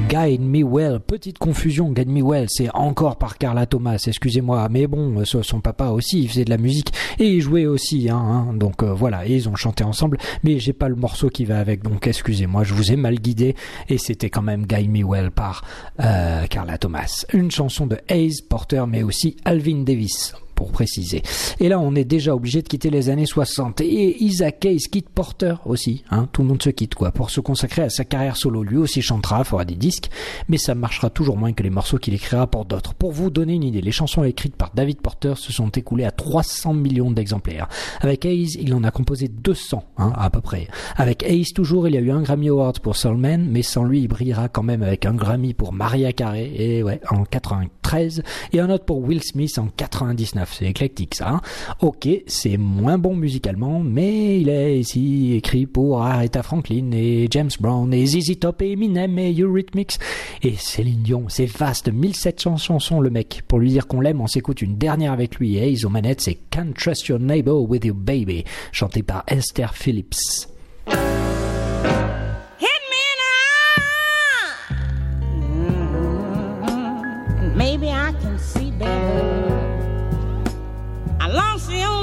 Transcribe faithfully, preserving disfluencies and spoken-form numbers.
Guide Me Well, petite confusion, Guide Me Well, c'est encore par Carla Thomas, excusez-moi, mais bon, son papa aussi, il faisait de la musique, et il jouait aussi, hein, hein donc euh, voilà, et ils ont chanté ensemble, mais j'ai pas le morceau qui va avec, donc excusez-moi, je vous ai mal guidé, et c'était quand même Guide Me Well par euh, Carla Thomas. Une chanson de Hayes Porter, mais aussi Alvin Davis, pour préciser. Et là, on est déjà obligé de quitter les années soixante. Et Isaac Hayes quitte Porter aussi. Hein, tout le monde se quitte, quoi, pour se consacrer à sa carrière solo. Lui aussi chantera, fera des disques, mais ça marchera toujours moins que les morceaux qu'il écrira pour d'autres. Pour vous donner une idée, les chansons écrites par David Porter se sont écoulées à trois cents millions d'exemplaires. Avec Hayes, il en a composé deux cents, hein, à peu près. Avec Hayes, toujours, il y a eu un Grammy Award pour Soul Man, mais sans lui, il brillera quand même avec un Grammy pour Mariah Carey, et ouais, en quatre-vingt-treize, et un autre pour Will Smith en quatre-vingt-dix-neuf. C'est éclectique, ça. Hein. Ok, c'est moins bon musicalement, mais il est ici écrit pour Aretha Franklin et James Brown et Z Z Top et Eminem et Eurythmics et Céline Dion. C'est vaste, mille sept cents chansons le mec. Pour lui dire qu'on l'aime, on s'écoute une dernière avec lui. Et ils ont manette, c'est Can't Trust Your Neighbor With Your Baby, chanté par Esther Phillips. Maybe I can see better. I lost the